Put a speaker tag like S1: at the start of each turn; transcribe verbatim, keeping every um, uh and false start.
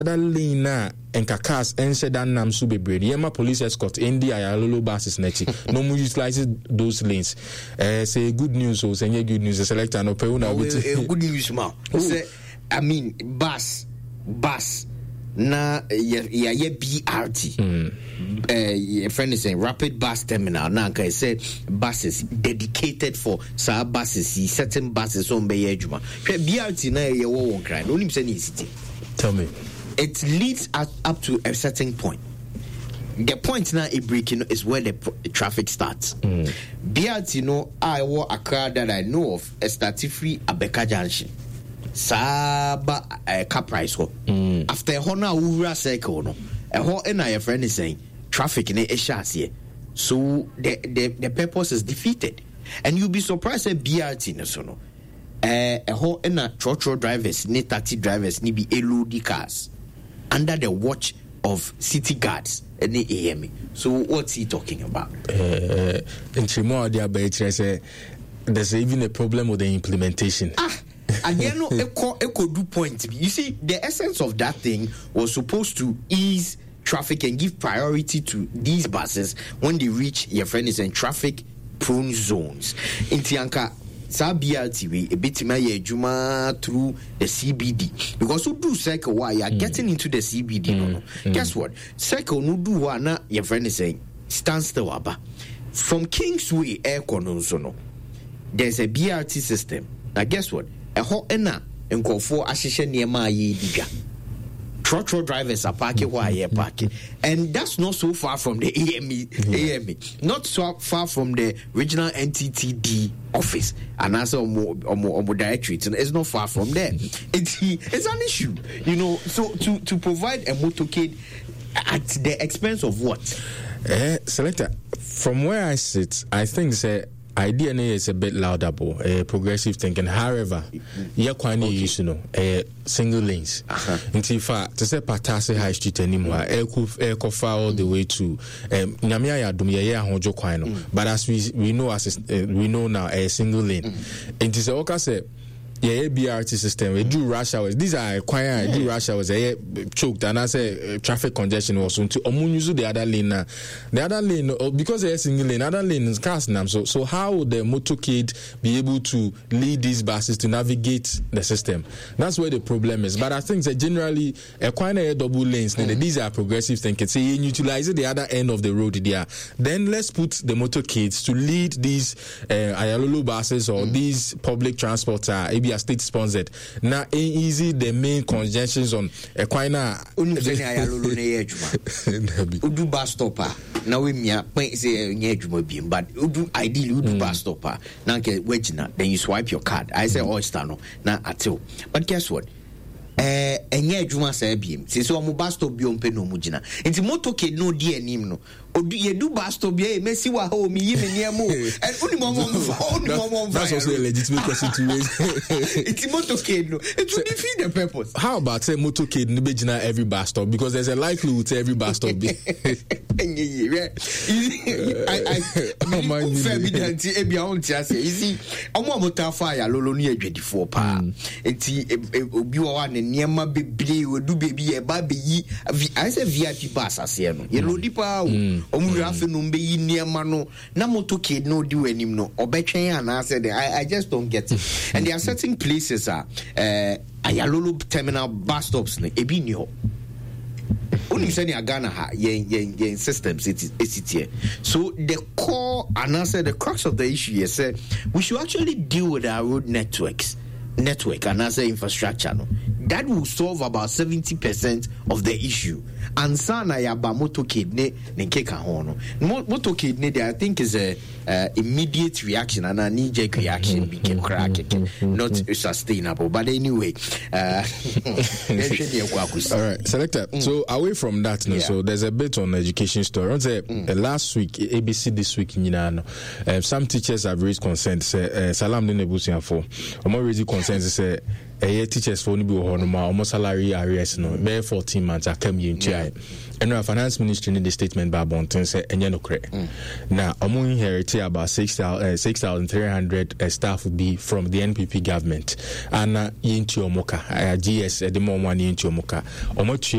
S1: that lane na enka cars ense dan nam so bebre yema police escort indi ayalolo buses nechi no mu utilize those lanes eh say good news o say good news selector no pe una
S2: with good news ma say I mean bus bus na ya ya B R T mm. uh, your friend is saying rapid bus terminal na nka say buses dedicated for sa buses certain buses on be adwuma B R T na ye wo won kran onim say ni city.
S1: Tell me.
S2: It leads at, up to a certain point. The point now it breaking is where the, the traffic starts. Mm. B R T, you know, I walk a car that I know of, a starting free Abeka Junction. Saba a car price ho. Mm. After a hona ura circle no, a whole and I friend is saying traffic in a shots here. So the, the the purpose is defeated, and you'll be surprised at B R T no so no. Uh, a whole and a trotro drivers, ne taxi drivers, ni be L O D cars. Under the watch of city guards and the A M E. So what's he talking about?
S1: Uh, in Chimo, there's even a problem with the implementation.
S2: Ah, again, no, echo, echo do point. You see, the essence of that thing was supposed to ease traffic and give priority to these buses when they reach your friend is in traffic prone zones. In Tianka. Sa B R T we a bit my juma through the C B D because you do cycle why you are mm. getting into the C B D mm. no, no. Mm. Guess what cycle no do one na your friend is saying stand still aba from Kingsway air so no there's a B R T system now guess what a ho ena nkofo ahihye niema aye diga trotro drivers are parking where you're parking, and that's not so far from the A M E, yeah. A M E, not so far from the regional N T T D office, and also more or more directorate. It's not far from there. It's it's an issue, you know. So to to provide a motorcade at the expense of what?
S1: Uh, selector, from where I sit, I think say. Idea is a bit laudable, uh, progressive thinking. However, yeah, quite you know, uh, single lanes. Uh-huh. Until fact, to say Patase High Street anymore, air could far all the way to um, Namia Dumia Honjo Quino. But as we we know as a, uh, we know now, a single lane. Mm. And to say, okay, say. Yeah, B R T system. We do rush hours. These are quite yeah. do rush hours. They choked, and I say uh, traffic congestion also. To omunyuzu the other lane now. The other lane uh, because they're single lane. Other lane is cars now. So so how would the motorcade be able to lead these buses to navigate the system? That's where the problem is. But I think that generally a quite a double lanes. Mm. These are progressive thinking. Say you utilize the other end of the road there. Then let's put the motorcades to lead these uh, Ayalolo buses or mm. these public transports are. Uh, state sponsored now ain't easy the main congestions on a quina
S2: udu bus stopper now we me say nyejuma bi but udu ideally udu bus stopper now get wagina then you swipe your card I say oyster no na atil but guess what eh enye adwuma say biem say so mo bus stop bi o mpe no mu gina enti motorcade no di anim no odu ye du bus stop bi e mesi wa ho mi yi me niamo and uni mo mo uni mo mo
S1: that's also a legitimate question to raise.
S2: It's motorcade no it will defeat the purpose.
S1: How about say motorcade no be gina every bus stop because there's a likelihood to every bus stop be
S2: I I I mean fair evidence e bia on ti ase you see omo motor fire lolo no adwadifo pa enti obi wo wa ne niema bebre odu bebi e ba beyi I say V I P bus ase no ye lodi pa omu afi no be yi niema no na motorcade no di wanim no obetwen ana say I I just don't get it. And there are certain places are uh Ayalolo terminal bus stops ne ebi ni ho only say ni Ghana ha yen yen yen systems it is it here. So the core and answer the crux of the issue is say we should actually deal with our road networks network and answer infrastructure no that will solve about seventy percent of the issue. And sana ya ba motorcade ne ne keka ho no motorcade ne I think is a uh, immediate reaction and a knee jerk reaction became crack not sustainable but anyway uh
S1: all right selector mm. So away from that no, yeah. So there's a bit on education story. Say mm. uh, last week A B C this week you know uh, some teachers have raised concerns say uh, salam ne nebusian for I'm raising concerns say eh teachers for no bi ho no ma almost salary arrears no be fourteen months akam yentua and our finance ministry in the statement by Bonton say enye no kre na omo inherit about six thousand three hundred uh, staff will be from the N P P government and uh, yentua moka uh, G S the mo one yentua moka omo